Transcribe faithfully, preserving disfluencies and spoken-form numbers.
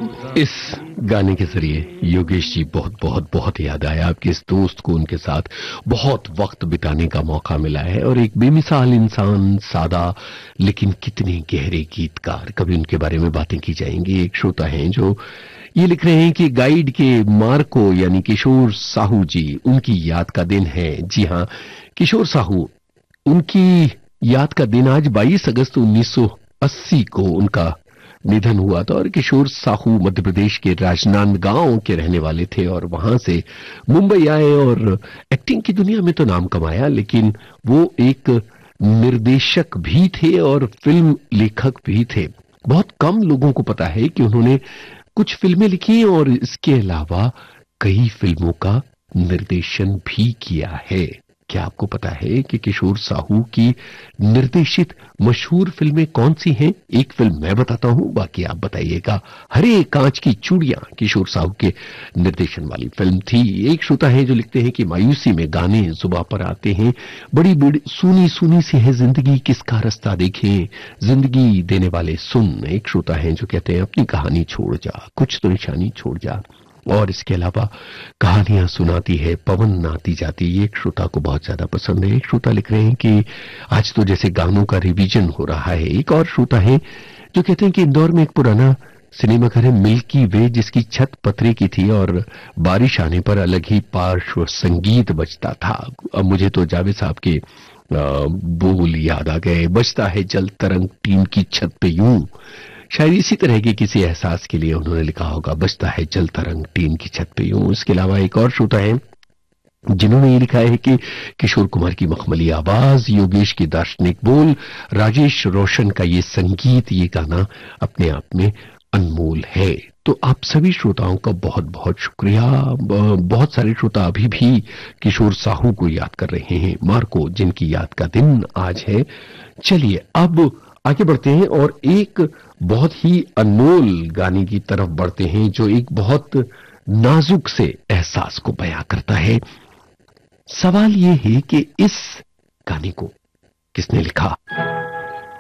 इस गाने के जरिए योगेश जी बहुत बहुत बहुत याद आया आपके इस दोस्त को, उनके साथ बहुत वक्त बिताने का मौका मिला है और एक बेमिसाल इंसान, सादा लेकिन कितने गहरे गीतकार, कभी उनके बारे में बातें की जाएंगी। एक श्रोता हैं जो ये लिख रहे हैं कि गाइड के मार्को यानी किशोर साहू जी, उनकी याद का दिन है। जी हां, किशोर साहू, उनकी याद का दिन आज बाईस अगस्त उन्नीस सौ अस्सी को उनका निधन हुआ था और किशोर साहू मध्य प्रदेश के राजनांदगांव के रहने वाले थे और वहां से मुंबई आए और एक्टिंग की दुनिया में तो नाम कमाया, लेकिन वो एक निर्देशक भी थे और फिल्म लेखक भी थे। बहुत कम लोगों को पता है कि उन्होंने कुछ फिल्में लिखी और इसके अलावा कई फिल्मों का निर्देशन भी किया है। क्या आपको पता है कि किशोर साहू की निर्देशित मशहूर फिल्में कौन सी हैं? एक फिल्म मैं बताता हूं, बाकी आप बताइएगा। हरे कांच की चूड़ियां किशोर साहू के निर्देशन वाली फिल्म थी। एक श्रोता है जो लिखते हैं कि मायूसी में गाने जुबां पर आते हैं, बड़ी बड़ी सूनी सूनी सी है जिंदगी, किसका रास्ता देखें, जिंदगी देने वाले सुन। एक श्रोता है जो कहते हैं अपनी कहानी छोड़ जा, कुछ तो निशानी छोड़ जा। और इसके अलावा कहानियां सुनाती है पवन नाती जाती, ये एक श्रोता को बहुत ज्यादा पसंद है। एक श्रोता लिख रहे हैं कि आज तो जैसे गानों का रिवीजन हो रहा है। एक और श्रोता है जो कहते हैं कि इंदौर में एक पुराना सिनेमा घर है मिल्की वे, जिसकी छत पतरे की थी और बारिश आने पर अलग ही पार्श्व संगीत बजता था। अब मुझे तो जावेद साहब के बोल याद आ गए, बजता है जल तरंग टीम की छत पे यूं। शायद इसी तरह के किसी एहसास के लिए उन्होंने लिखा होगा, बजता है जल तरंग टीन की छत पे यूं। इसके अलावा एक और श्रोता है जिन्होंने ये लिखा है कि किशोर कुमार की मखमली आवाज, योगेश की दार्शनिक बोल, राजेश रोशन का ये संगीत, ये गाना अपने आप में अनमोल है। तो आप सभी श्रोताओं का बहुत बहुत शुक्रिया। बहुत सारे श्रोता अभी भी किशोर साहू को याद कर रहे हैं, मार्को जिनकी याद का दिन आज है। चलिए अब आगे बढ़ते हैं और एक बहुत ही अनमोल गाने की तरफ बढ़ते हैं जो एक बहुत नाजुक से एहसास को बयां करता है। सवाल यह है कि इस गाने को किसने लिखा?